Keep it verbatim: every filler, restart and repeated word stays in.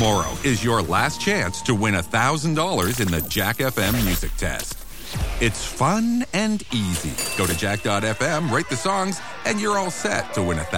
Tomorrow is your last chance to win one thousand dollars in the Jack F M Music Test. It's fun and easy. Go to jack dot f m, rate the songs, and you're all set to win a